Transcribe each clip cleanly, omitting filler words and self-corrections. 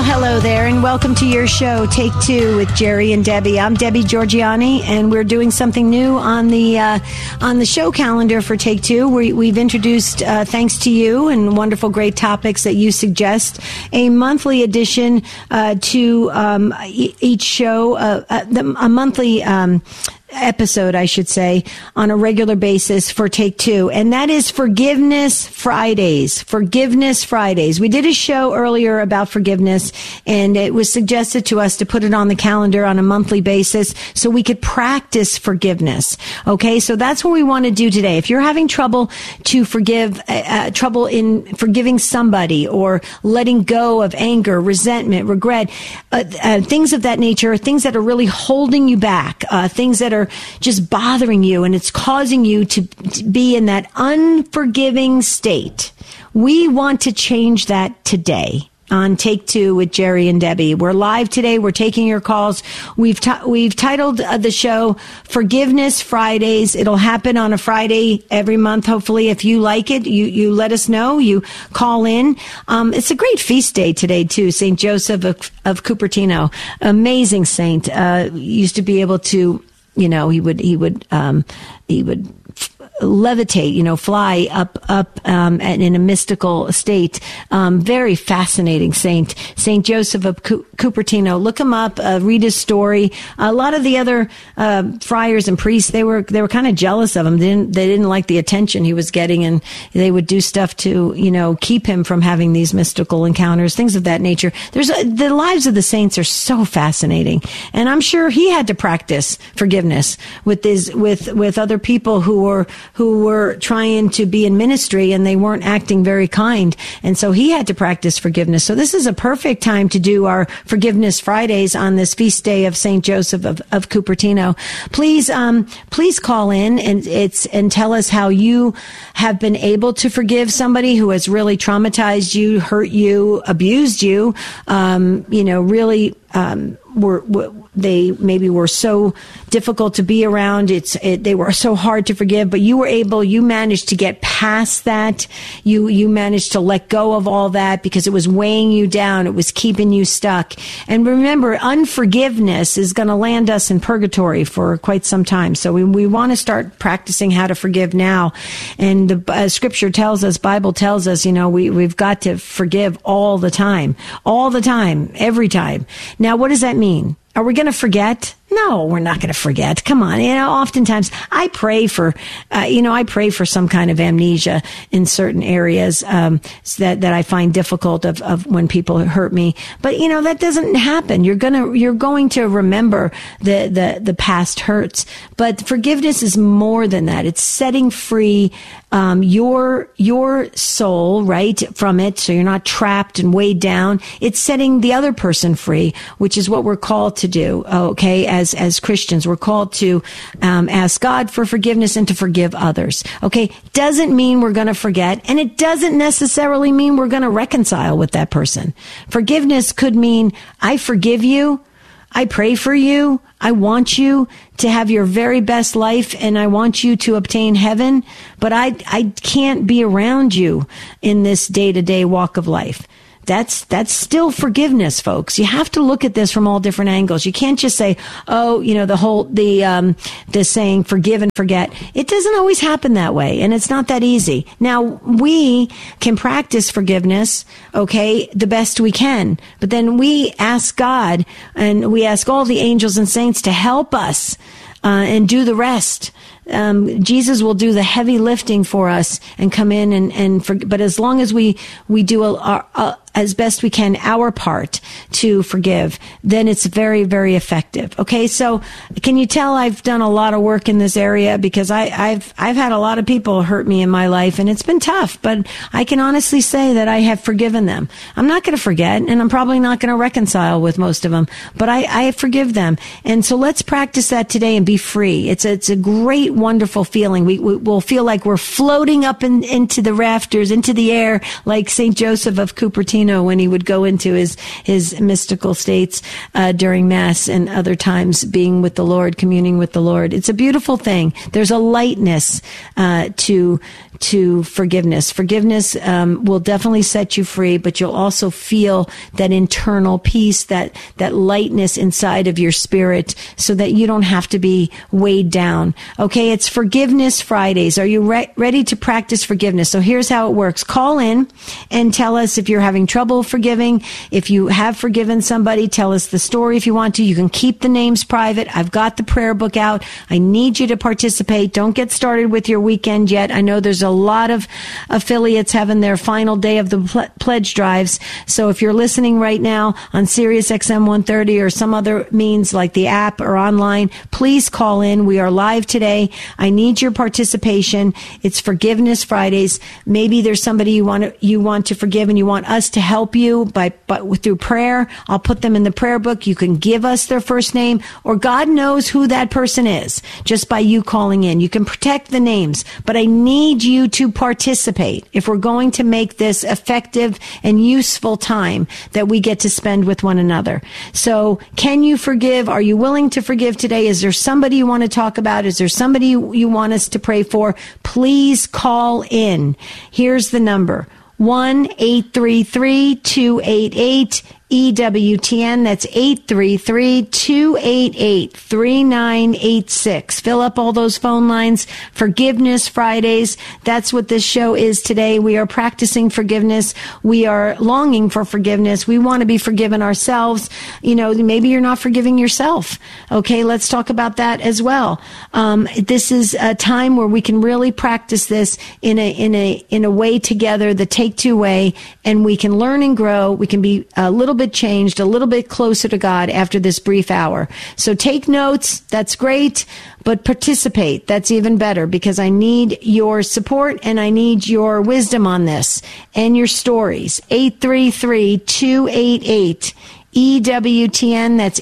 Hello there, and welcome to your show, Take Two with Jerry and Debbie. I'm Debbie Georgiani, and we're doing something new on the show calendar for Take Two. We've introduced, thanks to you and wonderful, great topics that you suggest, a monthly addition to each show, a monthly episode, I should say, on a regular basis for Take Two, and that is Forgiveness Fridays. Forgiveness Fridays. We did a show earlier about forgiveness, and it was suggested to us to put it on the calendar on a monthly basis so we could practice forgiveness. Okay, so that's what we want to do today. If you're having trouble to forgive, trouble in forgiving somebody or letting go of anger, resentment, regret, things of that nature, things that are really holding you back, things that are just bothering you and it's causing you to be in that unforgiving state. We want to change that today on Take Two with Jerry and Debbie. We're live today. We're taking your calls. We've titled the show Forgiveness Fridays. It'll happen on a Friday every month. Hopefully, if you like it, you let us know. You call in. It's a great feast day today too. St. Joseph of Cupertino, amazing saint. Used to be able to, you know, he would levitate, fly up, in a mystical state. Very fascinating saint, St. Joseph of Cupertino. Look him up, read his story. A lot of the other, friars and priests, they were kind of jealous of him. They didn't like the attention he was getting, and they would do stuff to, keep him from having these mystical encounters, things of that nature. The lives of the saints are so fascinating. And I'm sure he had to practice forgiveness with other people who were trying to be in ministry and they weren't acting very kind. And so he had to practice forgiveness. So this is a perfect time to do our Forgiveness Fridays on this feast day of St. Joseph of Cupertino. Please call in and tell us how you have been able to forgive somebody who has really traumatized you, hurt you, abused you, really, they maybe were so difficult to be around. They were so hard to forgive, but you managed to get past that. You managed to let go of all that because it was weighing you down. It was keeping you stuck. And remember, unforgiveness is going to land us in purgatory for quite some time. So we want to start practicing how to forgive now. And the scripture tells us, Bible tells us, we've got to forgive all the time, every time. Now, what does that mean? Are we going to forget? No, we're not going to forget. Come on. Oftentimes I pray for, some kind of amnesia in certain areas, that I find difficult of when people hurt me. But, that doesn't happen. You're going to remember the past hurts. But forgiveness is more than that. It's setting free, your soul, right, from it. So you're not trapped and weighed down. It's setting the other person free, which is what we're called to do. Okay. As Christians, we're called to ask God for forgiveness and to forgive others. Okay, doesn't mean we're going to forget, and it doesn't necessarily mean we're going to reconcile with that person. Forgiveness could mean I forgive you, I pray for you, I want you to have your very best life, and I want you to obtain heaven, but I can't be around you in this day-to-day walk of life. That's still forgiveness, folks. You have to look at this from all different angles. You can't just say, the saying forgive and forget. It doesn't always happen that way, and it's not that easy. Now, we can practice forgiveness, okay, the best we can, but then we ask God and we ask all the angels and saints to help us and do the rest. Jesus will do the heavy lifting for us and come in but as long as we do as best we can our part to forgive, then it's very, very effective. Okay, so can you tell I've done a lot of work in this area because I've had a lot of people hurt me in my life, and it's been tough, but I can honestly say that I have forgiven them. I'm not going to forget, and I'm probably not going to reconcile with most of them, but I forgive them. And so let's practice that today and be free. It's a great wonderful feeling. We'll feel like we're floating up into the rafters, into the air, like St. Joseph of Cupertino when he would go into his mystical states during Mass and other times being with the Lord, communing with the Lord. It's a beautiful thing. There's a lightness to forgiveness. Forgiveness will definitely set you free, but you'll also feel that internal peace, that lightness inside of your spirit, so that you don't have to be weighed down. Okay, it's Forgiveness Fridays. Are you ready to practice forgiveness? So here's how it works. Call in and tell us if you're having trouble forgiving. If you have forgiven somebody, tell us the story if you want to. You can keep the names private. I've got the prayer book out. I need you to participate. Don't get started with your weekend yet. I know there's a lot of affiliates having their final day of the pledge drives. So if you're listening right now on Sirius XM 130 or some other means like the app or online, please call in. We are live today. I need your participation. It's Forgiveness Fridays. Maybe there's somebody you want to forgive and you want us to help you through prayer. I'll put them in the prayer book. You can give us their first name, or God knows who that person is just by you calling in. You can protect the names, but I need you to participate if we're going to make this effective and useful time that we get to spend with one another. So can you forgive? Are you willing to forgive today? Is there somebody you want to talk about? Is there somebody you want us to pray for? Please call in. Here's the number: 1-833-288-EWTN. That's 833-288-3986. Fill up all those phone lines. Forgiveness Fridays. That's what this show is today. We are practicing forgiveness. We are longing for forgiveness. We want to be forgiven ourselves. Maybe you're not forgiving yourself. Okay, let's talk about that as well. This is a time where we can really practice this in a way together, the Take-Two way, and we can learn and grow. We can be a little bit changed, a little bit closer to God after this brief hour. So take notes. That's great. But participate. That's even better, because I need your support and I need your wisdom on this and your stories. 833-288-EWTN. That's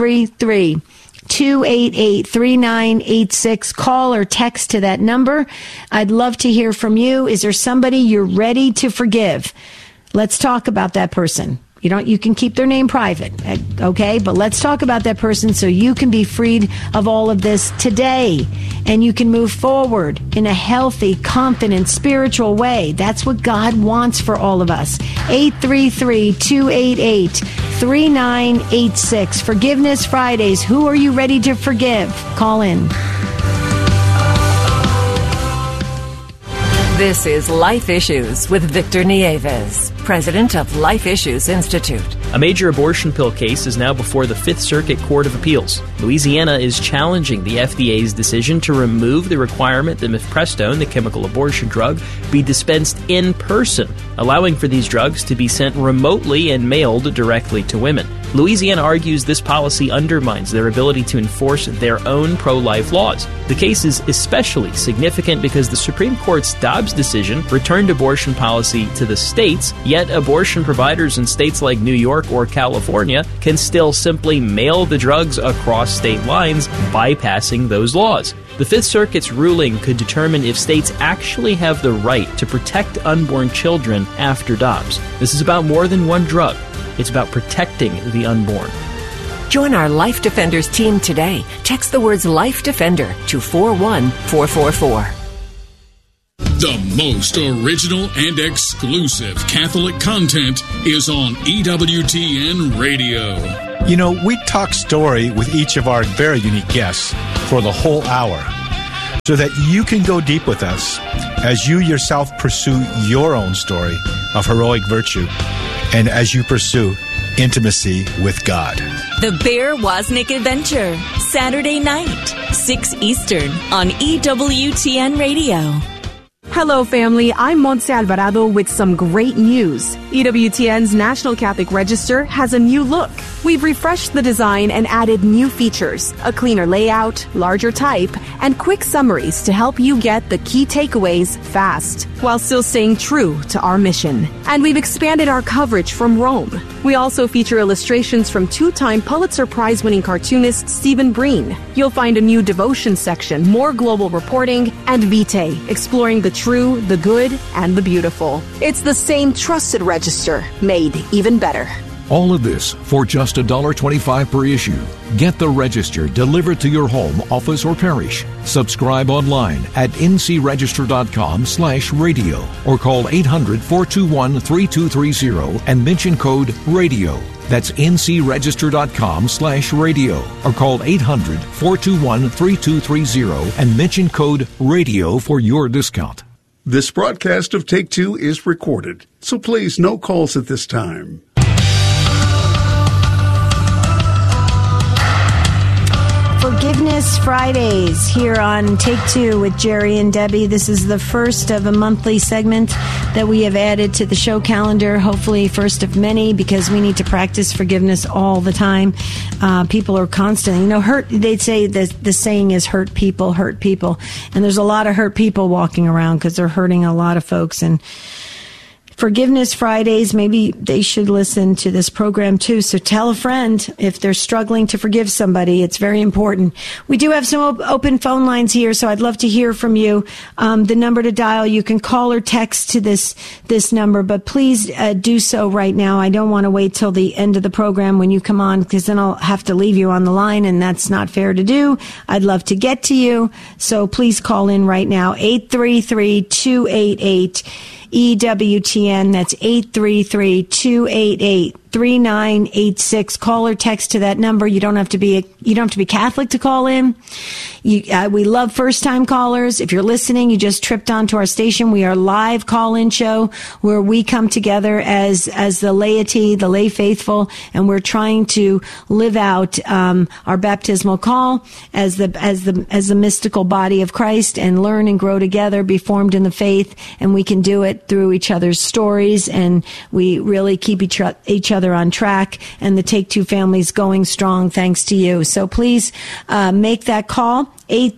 833-288-3986. Call or text to that number. I'd love to hear from you. Is there somebody you're ready to forgive? Let's talk about that person. You can keep their name private, okay? But let's talk about that person so you can be freed of all of this today, and you can move forward in a healthy, confident, spiritual way. That's what God wants for all of us. 833-288-3986. Forgiveness Fridays. Who are you ready to forgive? Call in. This is Life Issues with Victor Nieves, president of Life Issues Institute. A major abortion pill case is now before the Fifth Circuit Court of Appeals. Louisiana is challenging the FDA's decision to remove the requirement that mifepristone, the chemical abortion drug, be dispensed in person, allowing for these drugs to be sent remotely and mailed directly to women. Louisiana argues this policy undermines their ability to enforce their own pro-life laws. The case is especially significant because the Supreme Court's Dobbs decision returned abortion policy to the states, yet abortion providers in states like New York or California can still simply mail the drugs across state lines, bypassing those laws. The Fifth Circuit's ruling could determine if states actually have the right to protect unborn children after Dobbs. This is about more than one drug. It's about protecting the unborn. Join our Life Defenders team today. Text the words Life Defender to 41444. The most original and exclusive Catholic content is on EWTN Radio. We talk story with each of our very unique guests for the whole hour, so that you can go deep with us as you yourself pursue your own story of heroic virtue and as you pursue intimacy with God. The Bear Wozniak Adventure, Saturday night, 6 Eastern on EWTN Radio. Hello, family. I'm Montse Alvarado with some great news. EWTN's National Catholic Register has a new look. We've refreshed the design and added new features, a cleaner layout, larger type, and quick summaries to help you get the key takeaways fast, while still staying true to our mission. And we've expanded our coverage from Rome. We also feature illustrations from two-time Pulitzer Prize-winning cartoonist Stephen Breen. You'll find a new devotion section, more global reporting, and Vitae, exploring the true, the good, and the beautiful. It's the same trusted register, made even better. All of this for just $1.25 per issue. Get the Register delivered to your home, office, or parish. Subscribe online at ncregister.com/radio or call 800-421-3230 and mention code RADIO. That's ncregister.com/radio or call 800-421-3230 and mention code RADIO for your discount. This broadcast of Take Two is recorded, so please no calls at this time. Forgiveness Fridays here on Take Two with Jerry and Debbie. This is the first of a monthly segment that we have added to the show calendar. Hopefully first of many, because we need to practice forgiveness all the time. People are constantly, hurt. They'd say the saying is hurt people. And there's a lot of hurt people walking around because they're hurting a lot of folks. And Forgiveness Fridays, maybe they should listen to this program too. So tell a friend if they're struggling to forgive somebody. It's very important. We do have some open phone lines here, so I'd love to hear from you. The number to dial, you can call or text to this number, but please do so right now. I don't want to wait till the end of the program when you come on, because then I'll have to leave you on the line, and that's not fair to do. I'd love to get to you, so please call in right now. 833-288 EWTN. That's 833-288-3986. Call or text to that number. You don't have to be Catholic to call in. We love first-time callers. If you're listening, you just tripped onto our station. We are a live call-in show where we come together as the laity, the lay faithful, and we're trying to live out our baptismal call as the mystical body of Christ, and learn and grow together, be formed in the faith, and we can do it through each other's stories, and we really keep each other on track, and the Take Two family's going strong thanks to you. So please make that call,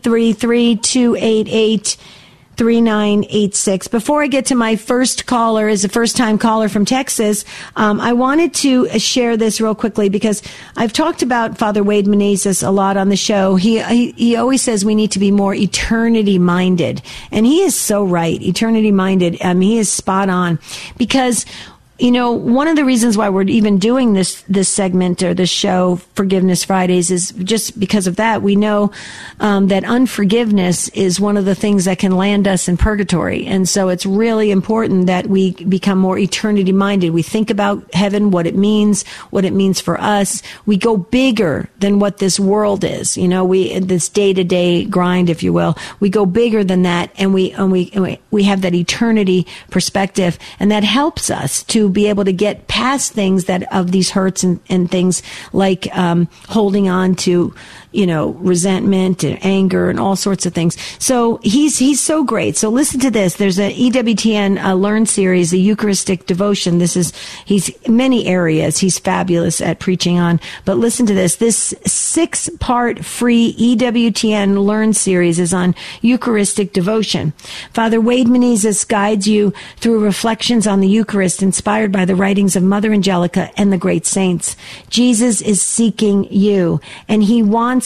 833-288-3986. Before I get to my first caller, as a first-time caller from Texas, I wanted to share this real quickly, because I've talked about Father Wade Menezes a lot on the show. He always says we need to be more eternity-minded, and he is so right, eternity-minded. He is spot on, because one of the reasons why we're even doing this segment or this show, Forgiveness Fridays, is just because of that. We know that unforgiveness is one of the things that can land us in purgatory. And so it's really important that we become more eternity minded. We think about heaven, what it means for us. We go bigger than what this world is. This day-to-day grind, if you will. We go bigger than that, and we have that eternity perspective, and that helps us to be able to get past things of these hurts and things like holding on to resentment and anger and all sorts of things. So he's so great. So listen to this. There's a EWTN Learn series, the Eucharistic devotion. He's many areas he's fabulous at preaching on. But listen to this. This 6-part free EWTN Learn series is on Eucharistic devotion. Father Wade Menezes guides you through reflections on the Eucharist inspired by the writings of Mother Angelica and the great saints. Jesus is seeking you, and he wants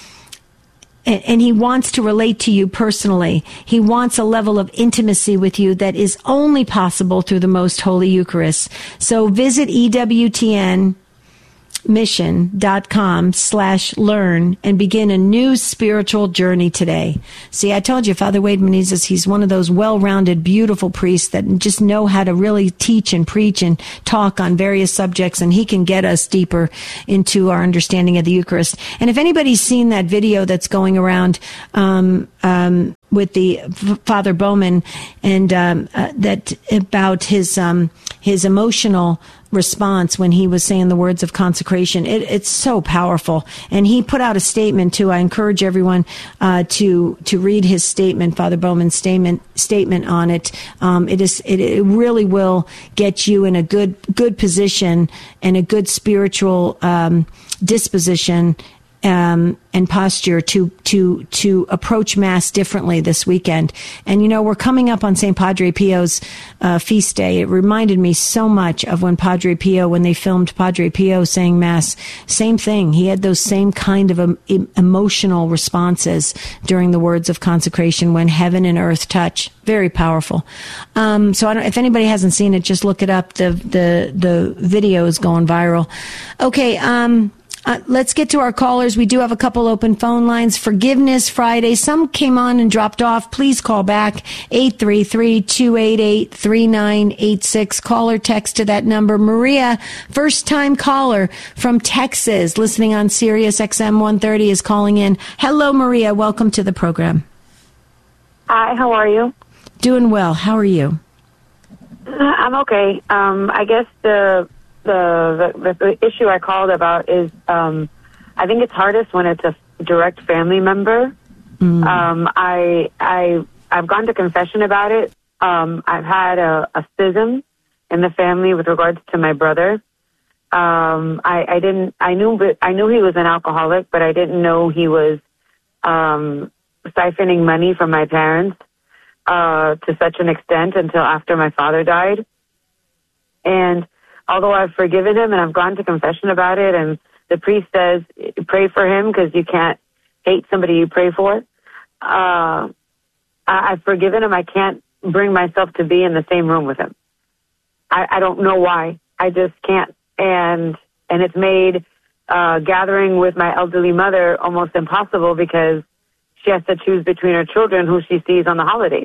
to relate to you personally. He wants a level of intimacy with you that is only possible through the Most Holy Eucharist. So visit EWTNmission.com/learn and begin a new spiritual journey today. See, I told you, Father Wade Menezes, he's one of those well-rounded, beautiful priests that just know how to really teach and preach and talk on various subjects, and he can get us deeper into our understanding of the Eucharist. And if anybody's seen that video that's going around with the Father Bowman, and that about his emotional response when he was saying the words of consecration. It's so powerful. And he put out a statement too. I encourage everyone to read his statement, Father Bowman's statement on it. It really will get you in a good position and a good spiritual disposition and posture to approach Mass differently this weekend. And, we're coming up on St. Padre Pio's feast day. It reminded me so much of when they filmed Padre Pio saying Mass. Same thing. He had those same kind of emotional responses during the words of consecration when heaven and earth touch. Very powerful. So if anybody hasn't seen it, just look it up. The video is going viral. Okay. Let's get to our callers. We do have a couple open phone lines. Forgiveness Friday. Some came on and dropped off. Please call back. 833-288-3986. Call or text to that number. Maria, first-time caller from Texas, listening on Sirius XM 130, is calling in. Hello, Maria. Welcome to the program. Hi, how are you? Doing well. How are you? I'm okay. I guess the issue I called about is I think it's hardest when it's a direct family member. I've gone to confession about it. I've had a schism in the family with regards to my brother. I knew he was an alcoholic, but I didn't know he was siphoning money from my parents to such an extent until after my father died. And although I've forgiven him and I've gone to confession about it, and the priest says, pray for him because you can't hate somebody you pray for. I've forgiven him. I can't bring myself to be in the same room with him. I don't know why. I just can't. And it's made gathering with my elderly mother almost impossible because she has to choose between her children who she sees on the holidays.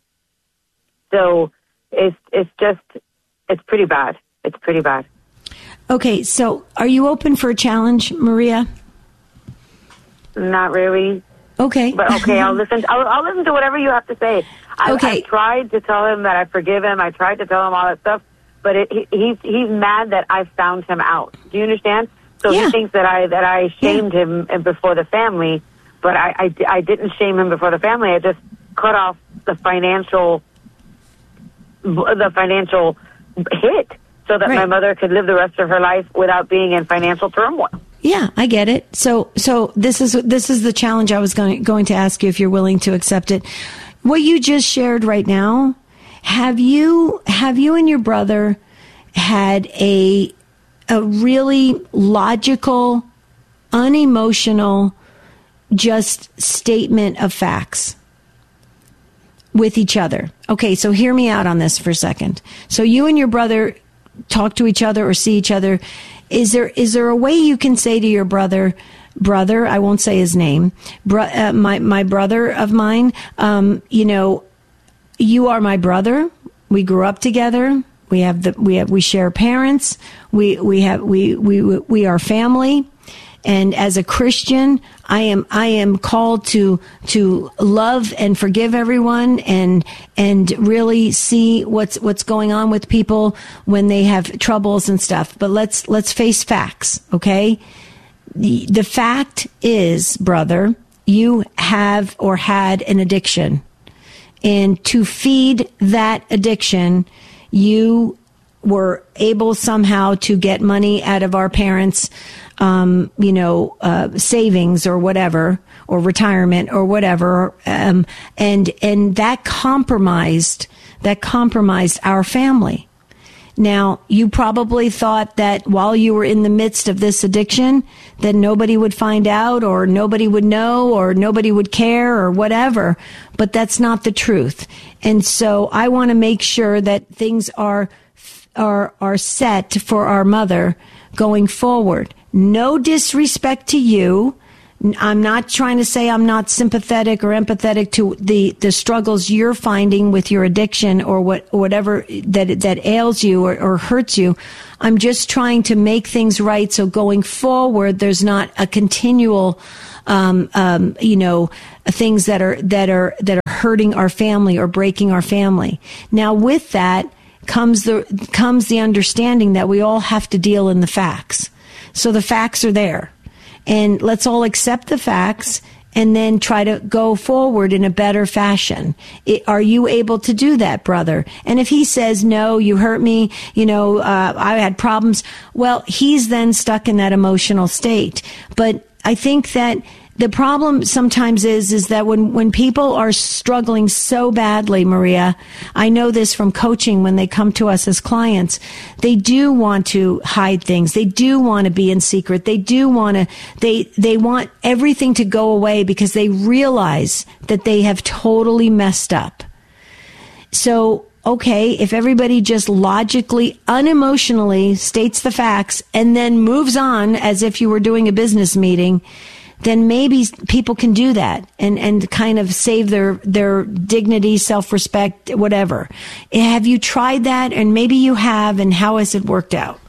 So it's pretty bad. It's pretty bad. Okay, so are you open for a challenge, Maria? Not really. Okay. But okay, I'll listen. I'll listen to whatever you have to say. I tried to tell him that I forgive him. I tried to tell him all that stuff, but he's mad that I found him out. Do you understand? So he thinks that I shamed him before the family, but I didn't shame him before the family. I just cut off the financial hit so that my mother could live the rest of her life without being in financial turmoil. Yeah, I get it. So this is the challenge I was going to ask you if you're willing to accept it. What you just shared right now, have you and your brother had a really logical, unemotional, just statement of facts with each other? Okay, so hear me out on this for a second. So you and your brother talk to each other or see each other. Is there a way you can say to your brother, I won't say his name, my brother of mine, you are my brother. We grew up together. We share parents. We are family. And as a Christian, I am called to love and forgive everyone and really see what's going on with people when they have troubles and stuff. But let's face facts, okay? The fact is, brother, you have or had an addiction. And to feed that addiction, you were able somehow to get money out of our parents' savings or whatever, or retirement or whatever. And that compromised our family. Now, you probably thought that while you were in the midst of this addiction, that nobody would find out or nobody would know or nobody would care or whatever, but that's not the truth. And so I want to make sure that things are set for our mother going forward. No disrespect to you. I'm not trying to say I'm not sympathetic or empathetic to the struggles you're finding with your addiction or whatever that ails you or hurts you. I'm just trying to make things right so going forward there's not a continual things that are hurting our family or breaking our family. Now with that, comes the understanding that we all have to deal in the facts. So the facts are there, and let's all accept the facts and then try to go forward in a better fashion. Are you able to do that, brother? And if he says, no, you hurt me, I had problems, well, he's then stuck in that emotional state. But I think that the problem sometimes is that when people are struggling so badly, Maria, I know this from coaching when they come to us as clients, they do want to hide things. They do want to be in secret. They do want to, they want everything to go away because they realize that they have totally messed up. So, okay, if everybody just logically, unemotionally states the facts and then moves on as if you were doing a business meeting, then maybe people can do that and kind of save their dignity, self-respect, whatever. Have you tried that? And maybe you have, and how has it worked out?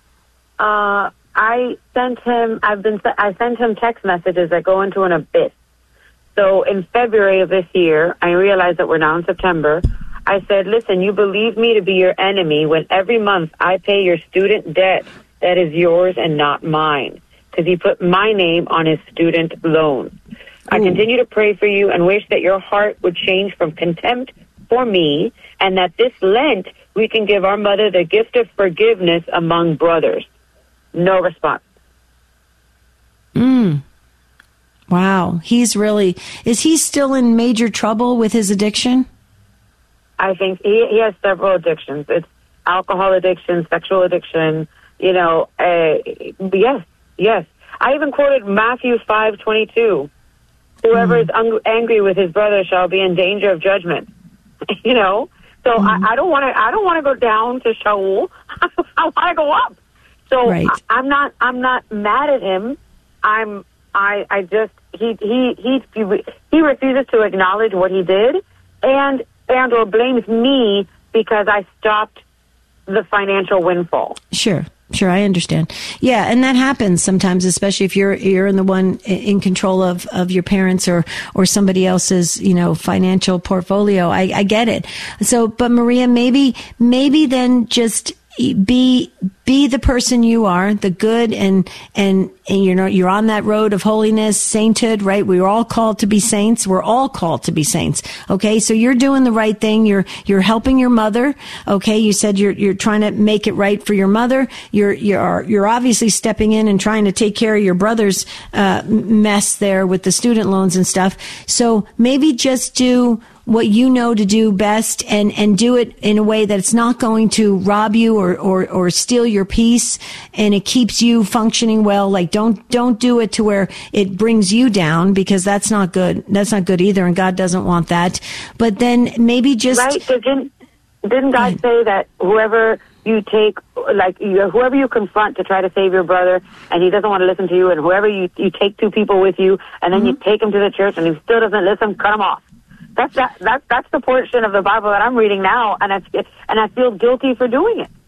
I sent him text messages that go into an abyss. So in February of this year, I realized that we're now in September. I said, listen, you believe me to be your enemy when every month I pay your student debt that is yours and not mine. Because he put my name on his student loan. I continue to pray for you and wish that your heart would change from contempt for me, and that this Lent we can give our mother the gift of forgiveness among brothers. No response. Wow. Is he still in major trouble with his addiction? I think he has several addictions. It's alcohol addiction, sexual addiction, Yes. I even quoted Matthew 5:22. Whoever is angry with his brother shall be in danger of judgment. So I don't want to go down to Shaul. I want to go up. So right. I'm not mad at him. He refuses to acknowledge what he did and or blames me because I stopped the financial windfall. Sure, I understand. Yeah, and that happens sometimes, especially if you're in the one in control of your parents or somebody else's, financial portfolio. I get it. So, but Maria, maybe then just be the person you are, the good, and you're on that road of holiness, sainthood, right? We're all called to be saints. We're all called to be saints. Okay, so you're doing the right thing. You're helping your mother. Okay, you said you're trying to make it right for your mother. You're obviously stepping in and trying to take care of your brother's mess there with the student loans and stuff. So maybe just do what you know to do best and do it in a way that it's not going to rob you or steal your peace, and it keeps you functioning well. Like don't do it to where it brings you down, because that's not good. That's not good either, and God doesn't want that. But then maybe just right. So didn't God say that whoever you take, whoever you confront to try to save your brother, and he doesn't want to listen to you, and whoever you take two people with you, and then you take him to the church, and he still doesn't listen, cut him off. That's the portion of the Bible that I'm reading now, and I feel guilty for doing it.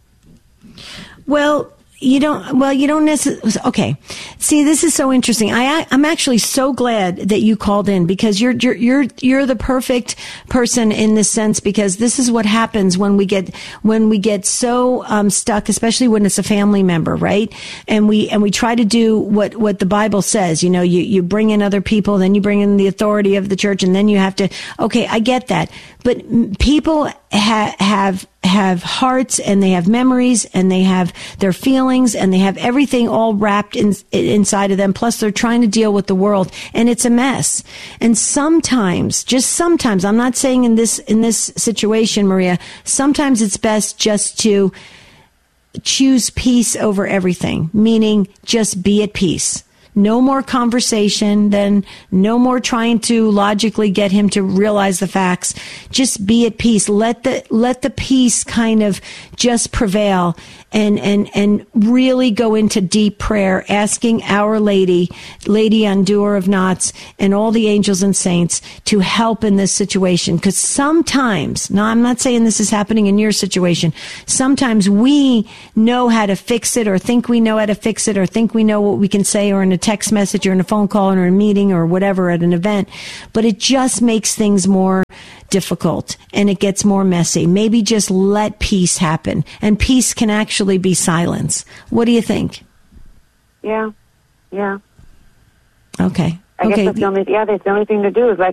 Well, you don't necessarily. Okay. See, this is so interesting. I'm actually so glad that you called in, because you're the perfect person in this sense, because this is what happens when we get so stuck, especially when it's a family member, right? And we try to do what the Bible says. You bring in other people, then you bring in the authority of the church, and then you have to. Okay, I get that, but people have hearts, and they have memories, and they have their feelings, and they have everything all wrapped inside of them. Plus they're trying to deal with the world, and it's a mess. And sometimes, just sometimes, I'm not saying in this situation, Maria, sometimes it's best just to choose peace over everything, meaning just be at peace. No more conversation, then no more trying to logically get him to realize the facts. Just be at peace. Let the peace kind of just prevail, and really go into deep prayer, asking Our Lady Undoer of Knots, and all the angels and saints to help in this situation. Because sometimes, now I'm not saying this is happening in your situation, sometimes we know how to fix it, or think we know how to fix it, or think we know what we can say, or in a text message, or in a phone call, or in a meeting, or whatever, at an event. But it just makes things more difficult and it gets more messy, maybe just let peace happen. And peace can actually be silence. What do you think? Yeah. Okay. I guess that's the only thing to do is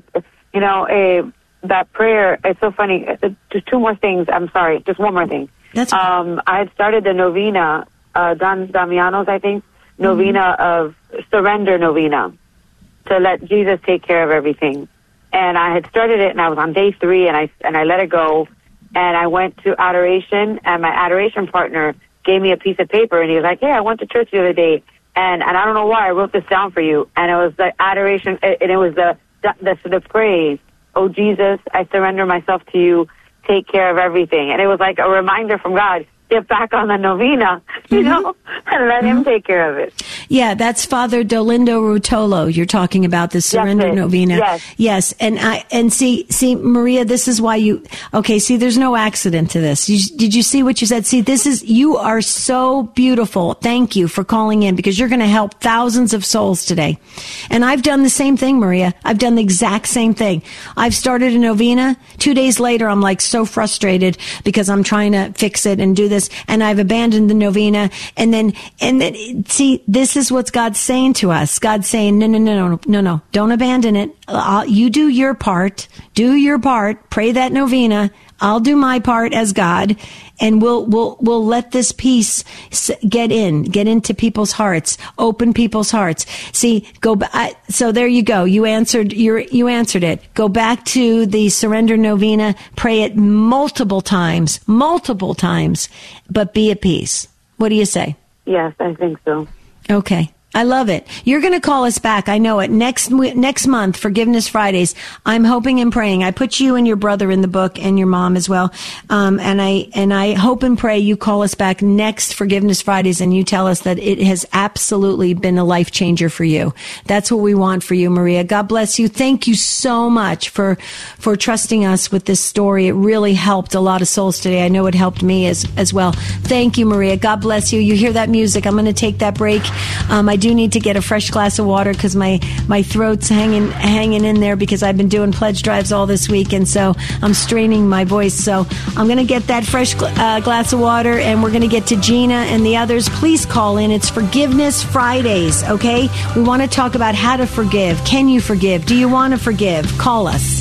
that prayer. It's so funny. Just two more things. I'm sorry. Just one more thing. That's I had started the novena, Don Damiano's, I think, novena of surrender novena, to let Jesus take care of everything. And I had started it, and I was on day 3, and I let it go, and I went to adoration, and my adoration partner gave me a piece of paper, and he was like, "Hey, I went to church the other day, and I don't know why I wrote this down for you." And it was the adoration, and it was the praise. "Oh, Jesus, I surrender myself to you. Take care of everything." And it was like a reminder from God, get back on the novena, and let him take care of it. Yeah, that's Father Dolindo Rutolo. You're talking about the surrender novena. Yes. And see, Maria, this is why there's no accident to this. Did you see what you said? See, you are so beautiful. Thank you for calling in, because you're going to help thousands of souls today. And I've done the same thing, Maria. I've done the exact same thing. I've started a novena. 2 days later, I'm like so frustrated because I'm trying to fix it and do this. And I've abandoned the novena. And then, see, this is what God's saying to us. God's saying, no, don't abandon it. You do your part. Pray that novena. I'll do my part as God, and we'll let this peace get into people's hearts, open people's hearts. See, so there you go. You answered it. Go back to the surrender novena, pray it multiple times, but be at peace. What do you say? Yes, I think so. Okay. I love it. You're going to call us back. I know it. Next month, Forgiveness Fridays. I'm hoping and praying. I put you and your brother in the book, and your mom as well. And I hope and pray you call us back next Forgiveness Fridays, and you tell us that it has absolutely been a life changer for you. That's what we want for you, Maria. God bless you. Thank you so much for trusting us with this story. It really helped a lot of souls today. I know it helped me as well. Thank you, Maria. God bless you. You hear that music? I'm going to take that break. I do need to get a fresh glass of water because my throat's hanging in there because I've been doing pledge drives all this week, and so I'm straining my voice. So I'm going to get that fresh glass of water, and we're going to get to Gina and the others. Please call in. It's Forgiveness Fridays, okay? We want to talk about how to forgive. Can you forgive? Do you want to forgive? Call us.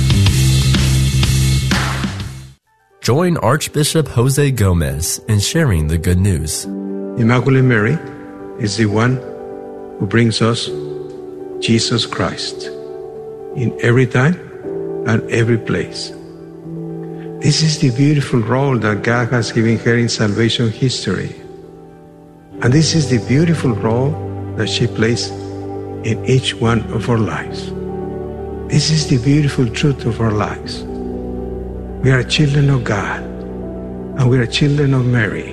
Join Archbishop Jose Gomez in sharing the good news. Immaculate Mary is the one who brings us Jesus Christ in every time and every place. This is the beautiful role that God has given her in salvation history. And this is the beautiful role that she plays in each one of our lives. This is the beautiful truth of our lives. We are children of God, and we are children of Mary,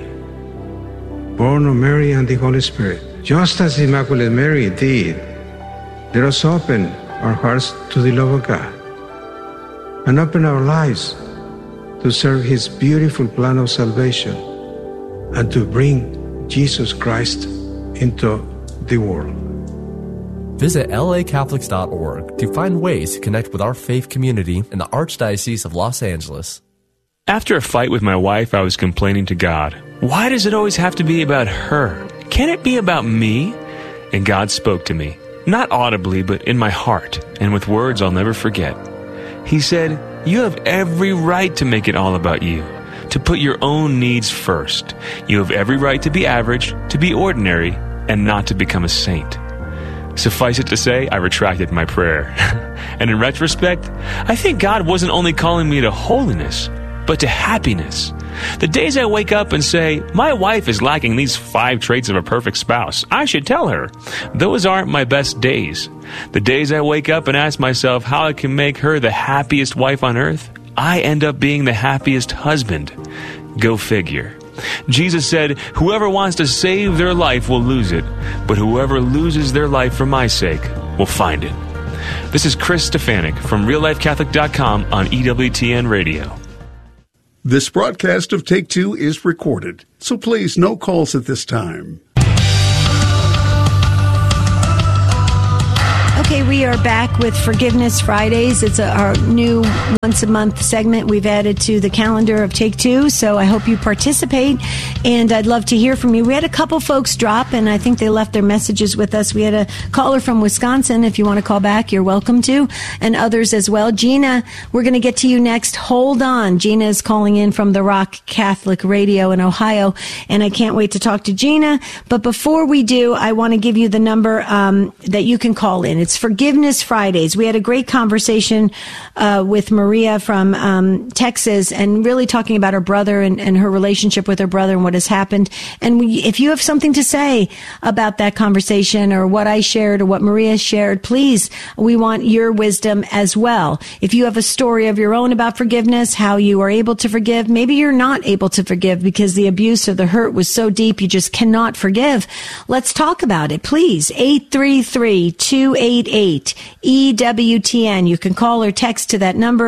born of Mary and the Holy Spirit. Just as Immaculate Mary did, let us open our hearts to the love of God and open our lives to serve His beautiful plan of salvation and to bring Jesus Christ into the world. Visit lacatholics.org to find ways to connect with our faith community in the Archdiocese of Los Angeles. After a fight with my wife, I was complaining to God. Why does it always have to be about her? Can it be about me? And God spoke to me, not audibly, but in my heart, and with words I'll never forget. He said, "You have every right to make it all about you, to put your own needs first. You have every right to be average, to be ordinary, and not to become a saint." Suffice it to say, I retracted my prayer. And in retrospect, I think God wasn't only calling me to holiness, but to happiness. The days I wake up and say, my wife is lacking these 5 traits of a perfect spouse, I should tell her. Those aren't my best days. The days I wake up and ask myself how I can make her the happiest wife on earth, I end up being the happiest husband. Go figure. Jesus said, whoever wants to save their life will lose it, but whoever loses their life for my sake will find it. This is Chris Stefanik from RealLifeCatholic.com on EWTN Radio. This broadcast of Take Two is recorded, so please no calls at this time. Okay, we are back with Forgiveness Fridays. It's our new once-a-month segment we've added to the calendar of Take Two, so I hope you participate, and I'd love to hear from you. We had a couple folks drop, and I think they left their messages with us. We had a caller from Wisconsin. If you want to call back, you're welcome to, and others as well. Gina, we're going to get to you next. Hold on. Gina is calling in from the Rock Catholic Radio in Ohio, and I can't wait to talk to Gina. But before we do, I want to give you the number that you can call in. It's Forgiveness Fridays. We had a great conversation with Maria from Texas, and really talking about her brother and her relationship with her brother and what has happened. And if you have something to say about that conversation or what I shared or what Maria shared, please, we want your wisdom as well. If you have a story of your own about forgiveness, how you are able to forgive, maybe you're not able to forgive because the abuse or the hurt was so deep you just cannot forgive. Let's talk about it, please. 833-288-EWTN. You can call or text to that number,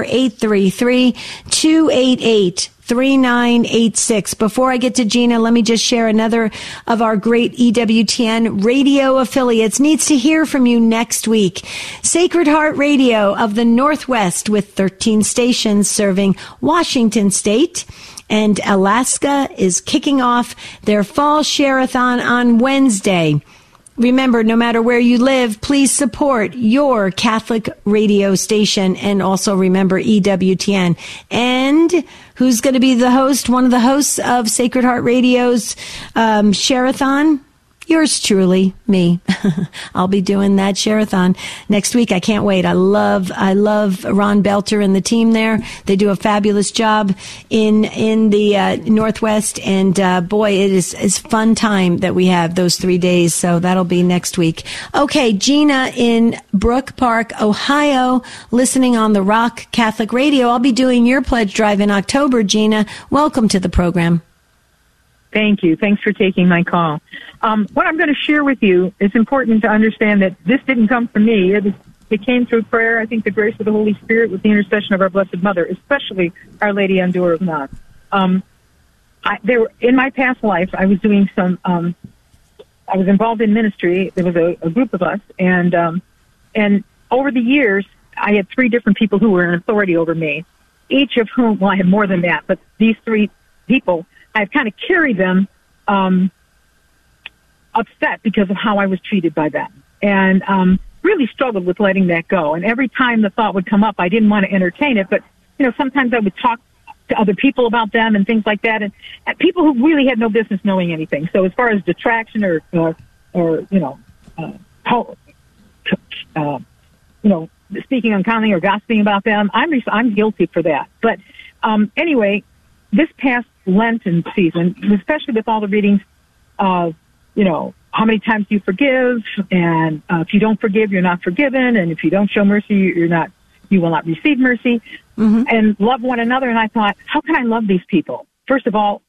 833-288-3986. Before I get to Gina, let me just share another of our great EWTN radio affiliates needs to hear from you next week. Sacred Heart Radio of the Northwest, with 13 stations serving Washington State. And Alaska is kicking off their fall share-a-thon on Wednesday. Remember, no matter where you live, please support your Catholic radio station, and also remember EWTN. And who's going to be the host, one of the hosts of Sacred Heart Radio's share-a-thon? Yours truly, me. I'll be doing that share-a-thon next week. I can't wait. I love Ron Belter and the team there. They do a fabulous job in the Northwest, and boy, it is fun time that we have those 3 days. So that'll be next week. Okay, Gina in Brook Park, Ohio, listening on the Rock Catholic Radio. I'll be doing your pledge drive in October. Gina, welcome to the program. Thank you. Thanks for taking my call. What I'm going to share with you, it's important to understand that this didn't come from me. It came through prayer. I think the grace of the Holy Spirit with the intercession of our Blessed Mother, especially Our Lady on Door of Knox. In my past life, I was doing some, I was involved in ministry. There was a group of us, and over the years, I had 3 different people who were in authority over me, each of whom, well, I had more than that, but these 3 people, I've kind of carried them upset because of how I was treated by them, and really struggled with letting that go. And every time the thought would come up, I didn't want to entertain it, but sometimes I would talk to other people about them and things like that, and people who really had no business knowing anything. So as far as detraction or speaking unkindly or gossiping about them, I'm guilty for that. But anyway, this past Lenten season, especially with all the readings of, how many times do you forgive, and if you don't forgive, you're not forgiven, and if you don't show mercy, you will not receive mercy, and love one another. And I thought, how can I love these people? First of all,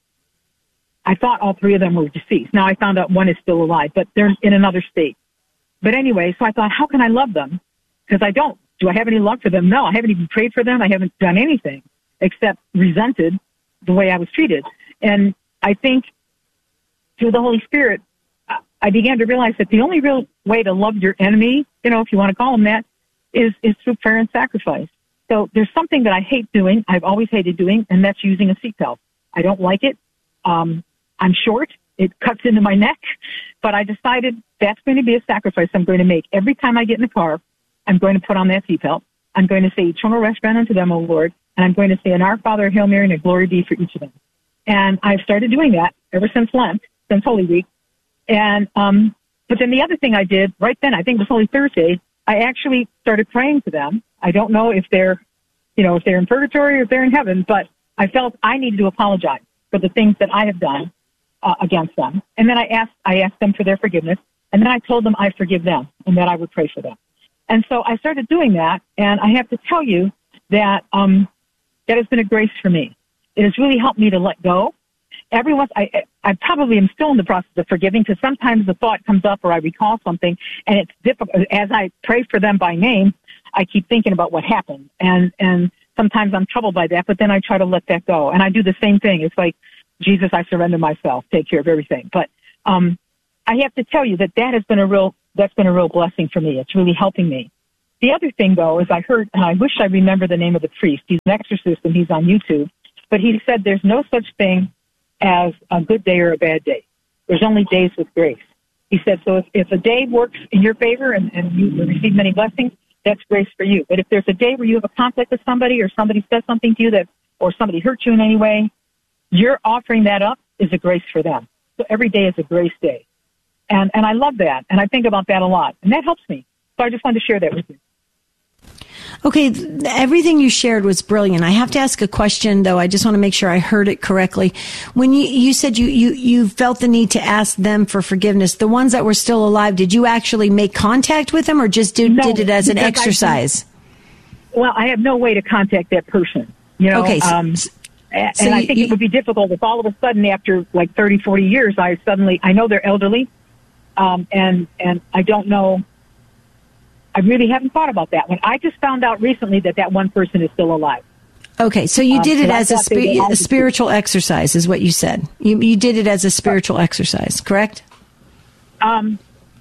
I thought all 3 of them were deceased. Now I found out one is still alive, but they're in another state. But anyway, so I thought, how can I love them? Because I don't. Do I have any love for them? No, I haven't even prayed for them. I haven't done anything except resented the way I was treated. And I think through the Holy Spirit, I began to realize that the only real way to love your enemy, if you want to call them that, is through prayer and sacrifice. So there's something that I hate doing, I've always hated doing, and that's using a seatbelt. I don't like it. I'm short. It cuts into my neck. But I decided that's going to be a sacrifice I'm going to make. Every time I get in the car, I'm going to put on that seatbelt. I'm going to say, eternal rest grant unto them, O Lord. And I'm going to say, an Our Father, Hail Mary, and a glory be for each of them. And I've started doing that ever since Lent, since Holy Week. And but then the other thing I did right then, I think it was Holy Thursday, I actually started praying for them. I don't know if they're in purgatory or if they're in heaven, but I felt I needed to apologize for the things that I have done against them. And then I asked them for their forgiveness, and then I told them I forgive them and that I would pray for them. And so I started doing that, and I have to tell you that that has been a grace for me. It has really helped me to let go. Every once, I probably am still in the process of forgiving, because sometimes the thought comes up or I recall something, and it's difficult. As I pray for them by name, I keep thinking about what happened, and sometimes I'm troubled by that, but then I try to let that go. And I do the same thing. It's like, Jesus, I surrender myself, take care of everything. But I have to tell you that has been a real that's been a real blessing for me. It's really helping me. The other thing, though, is I heard, and I wish I remember the name of the priest. He's an exorcist, and he's on YouTube. But he said there's no such thing as a good day or a bad day. There's only days with grace. He said, so if a day works in your favor and you receive many blessings, that's grace for you. But if there's a day where you have a conflict with somebody or somebody says something to you or somebody hurt you in any way, you're offering that up is a grace for them. So every day is a grace day. And I love that. And I think about that a lot. And that helps me. So I just wanted to share that with you. Okay, everything you shared was brilliant. I have to ask a question, though. I just want to make sure I heard it correctly. When you said you felt the need to ask them for forgiveness, the ones that were still alive, did you actually make contact with them or just did it as an exercise? I have no way to contact that person. You know, okay, and I think it would be difficult if all of a sudden after like 30, 40 years, I know they're elderly, and I don't know. I really haven't thought about that one. I just found out recently that one person is still alive. Okay, so you did it as a spiritual exercise, is what you said. You did it as a spiritual exercise, correct? I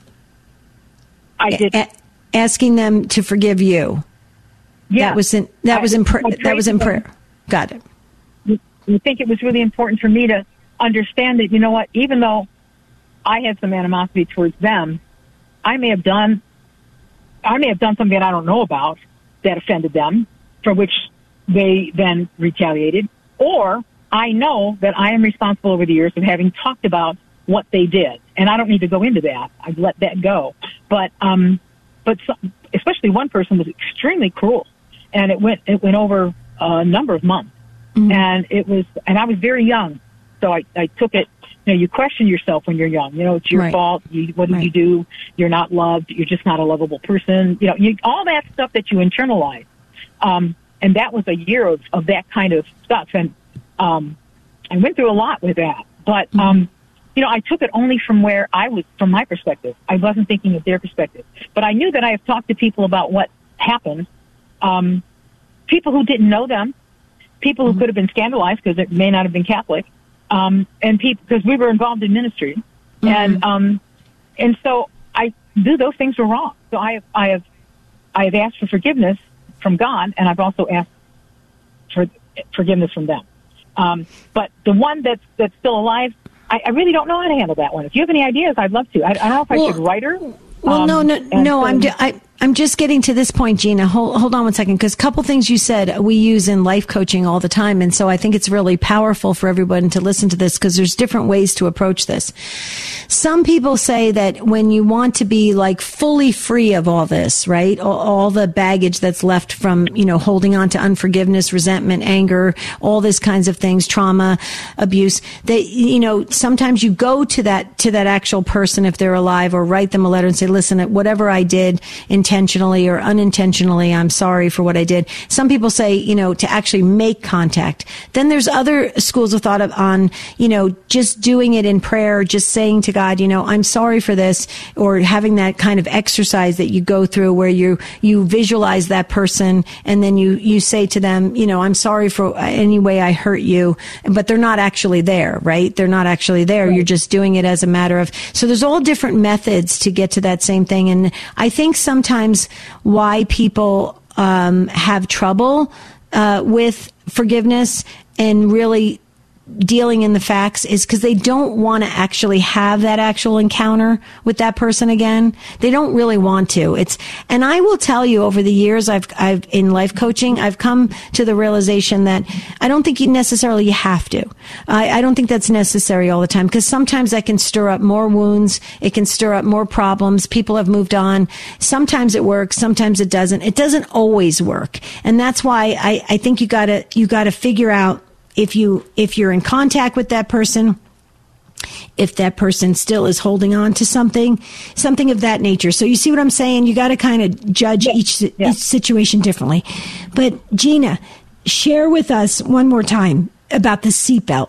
did. Asking them to forgive you. Yeah, that was in prayer. Got it. I think it was really important for me to understand that, you know what, even though I had some animosity towards them, I may have done something that I don't know about that offended them, for which they then retaliated. Or I know that I am responsible over the years of having talked about what they did, and I don't need to go into that. I've let that go. But especially one person was extremely cruel, and it went over a number of months, and I was very young, so I took it. You know, you question yourself when you're young. You know, it's your fault. What did you do? You're not loved. You're just not a lovable person. You know, all that stuff that you internalize. And that was a year of that kind of stuff. And I went through a lot with that. But, you know, I took it only from where I was, from my perspective. I wasn't thinking of their perspective. But I knew that I have talked to people about what happened. People who didn't know them. People who could have been scandalized because it may not have been Catholic. And people, because we were involved in ministry, and so I knew those things were wrong. So I have asked for forgiveness from God, and I've also asked for forgiveness from them. But the one that's still alive, I really don't know how to handle that one. If you have any ideas, I'd love to. I don't know if I should write her. Well, no. I'm just getting to this point, Gina. Hold on one second, because a couple things you said we use in life coaching all the time, and so I think it's really powerful for everyone to listen to this because there's different ways to approach this. Some people say that when you want to be like fully free of all this, right, all the baggage that's left from, you know, holding on to unforgiveness, resentment, anger, all these kinds of things, trauma, abuse, that, you know, sometimes you go to that actual person if they're alive, or write them a letter and say, listen, whatever I did intentionally or unintentionally, I'm sorry for what I did. Some people say, you know, to actually make contact. Then there's other schools of thought on, you know, just doing it in prayer, just saying to God, you know, I'm sorry for this, or having that kind of exercise that you go through where you visualize that person and then you say to them, you know, I'm sorry for any way I hurt you, but they're not actually there, right? They're not actually there. Right. You're just doing it as a matter of, so there's all different methods to get to that same thing. And I think sometimes why people have trouble with forgiveness and really dealing in the facts is because they don't want to actually have that actual encounter with that person again. They don't really want to. And I will tell you, over the years I've in life coaching, I've come to the realization that I don't think you have to. I don't think that's necessary all the time, because sometimes that can stir up more wounds. It can stir up more problems. People have moved on. Sometimes it works. Sometimes it doesn't. It doesn't always work. And that's why I think you gotta figure out, if you're in contact with that person, if that person still is holding on to something of that nature. So you see what I'm saying? You got to kind of judge each situation differently. But Gina, share with us one more time about the seatbelt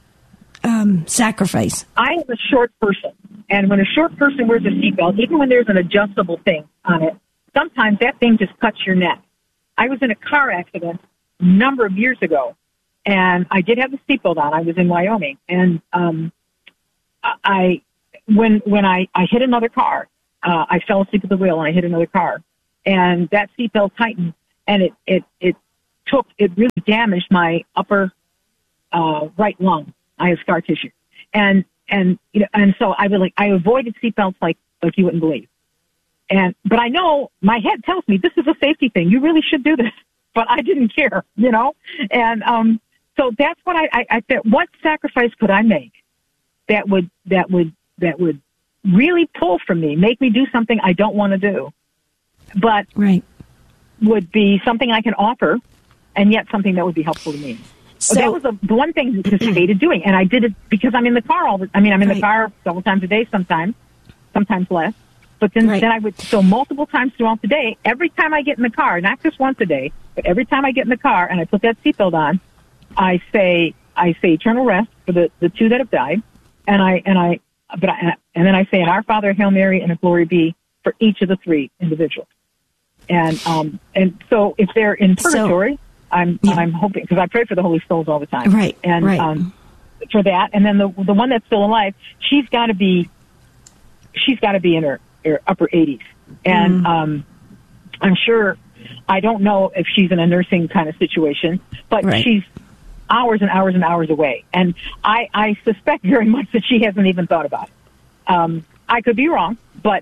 sacrifice. I am a short person, and when a short person wears a seatbelt, even when there's an adjustable thing on it, sometimes that thing just cuts your neck. I was in a car accident a number of years ago, and I did have the seatbelt on. I was in Wyoming, and when I hit another car, I fell asleep at the wheel and I hit another car. And that seatbelt tightened, and it really damaged my upper right lung. I have scar tissue. And so I avoided seatbelts like you wouldn't believe. But I know my head tells me this is a safety thing. You really should do this. But I didn't care, And so that's what I said. What sacrifice could I make that would really pull from me, make me do something I don't want to do, but would be something I can offer, and yet something that would be helpful to me. So that was the one thing I just hated doing, and I did it because I'm in the car I'm in the car several times a day, sometimes less. But then I would, so multiple times throughout the day, every time I get in the car, not just once a day, but every time I get in the car and I put that seatbelt on, I say eternal rest for the two that have died, and then I say an Our Father, Hail Mary, and a Glory Be for each of the three individuals. And so if they're in purgatory, I'm hoping, because I pray for the holy souls all the time. Right. And for that, and then the one that's still alive, she's got to be in her upper 80s, and I'm sure, I don't know if she's in a nursing kind of situation, but she's hours and hours and hours away, and I suspect very much that she hasn't even thought about it. I could be wrong, but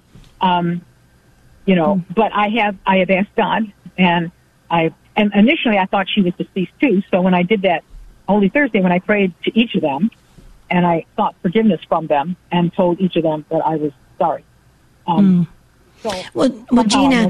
but I have asked God, and initially I thought she was deceased too. So when I did that Holy Thursday, when I prayed to each of them, and I sought forgiveness from them, and told each of them that I was sorry. Well, Gina,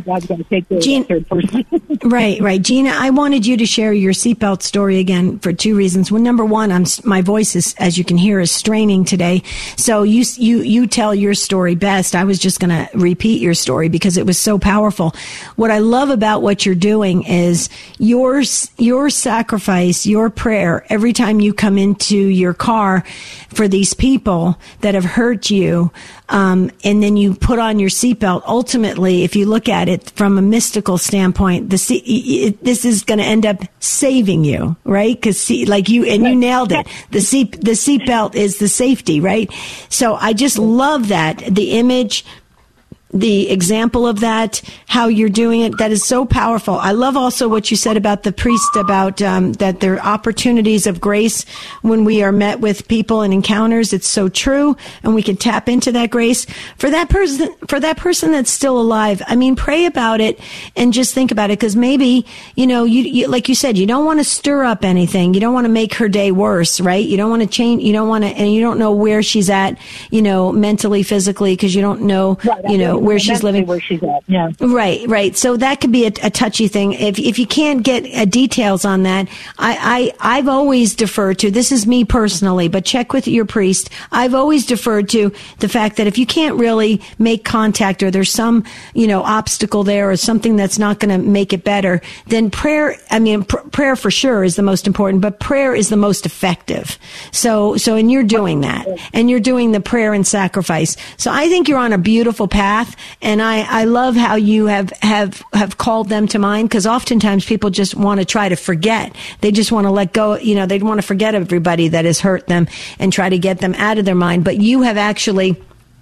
right. Gina, I wanted you to share your seatbelt story again for two reasons. Well, number one, my voice is, as you can hear, is straining today. So you tell your story best. I was just going to repeat your story because it was so powerful. What I love about what you're doing is your sacrifice, your prayer, every time you come into your car for these people that have hurt you, and then you put on your seatbelt. Ultimately, if you look at it from a mystical standpoint, this is going to end up saving you, right? Because you nailed it. The seatbelt is the safety, right? So I just love that, the image, the example of that, how you're doing it. That is so powerful. I love also what you said about the priest, about that there are opportunities of grace when we are met with people and encounters. It's so true, and we can tap into that grace. For that person that's still alive, I mean, pray about it and just think about it, because maybe, you like you said, you don't want to stir up anything. You don't want to make her day worse, right? You don't want to change. You don't want to, and you don't know where she's at, mentally, physically, because you don't know, where she's living. Where she's at, yeah. Right. So that could be a touchy thing. If you can't get details on that, I've always deferred to, this is me personally, but check with your priest. I've always deferred to the fact that if you can't really make contact, or there's some, obstacle there, or something that's not going to make it better, then prayer for sure is the most important, but prayer is the most effective. So, and you're doing that, and you're doing the prayer and sacrifice. So I think you're on a beautiful path. And I love how you have called them to mind, because oftentimes people just want to try to forget. They just want to let go. They want to forget everybody that has hurt them and try to get them out of their mind. But you have actually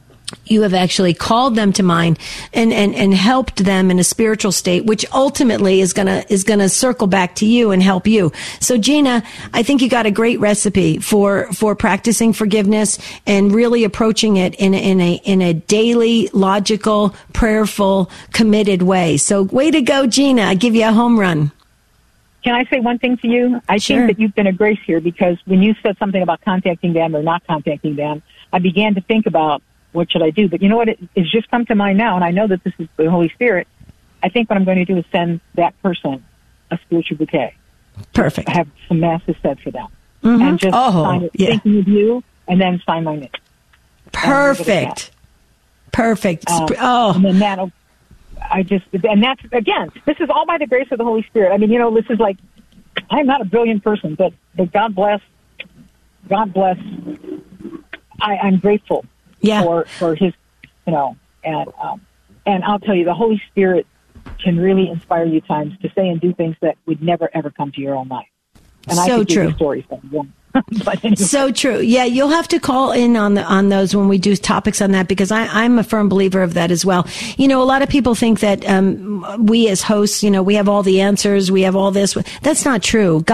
called them to mind and helped them in a spiritual state, which ultimately is gonna circle back to you and help you. So Gina, I think you got a great recipe for practicing forgiveness and really approaching it in a daily, logical, prayerful, committed way. So way to go, Gina. I give you a home run. Can I say one thing to you? I think that you've been a grace here, because when you said something about contacting them or not contacting them, I began to think about, what should I do? But you know what? It's just come to mind now, and I know that this is the Holy Spirit. I think what I'm going to do is send that person a spiritual bouquet. Perfect. I have some masses said for them. Mm-hmm. And just sign it, thinking of you, and then sign my name. Perfect. And then that'll, and that's, again, this is all by the grace of the Holy Spirit. I mean, this is like, I'm not a brilliant person, but God bless. I'm grateful. Yeah. For his, and I'll tell you, the Holy Spirit can really inspire you times to say and do things that would never ever come to your own life. And so I could true. give you stories that But anyway. So true. Yeah, you'll have to call in on those when we do topics on that, because I'm a firm believer of that as well. A lot of people think that we as hosts, we have all the answers, we have all this. That's not true.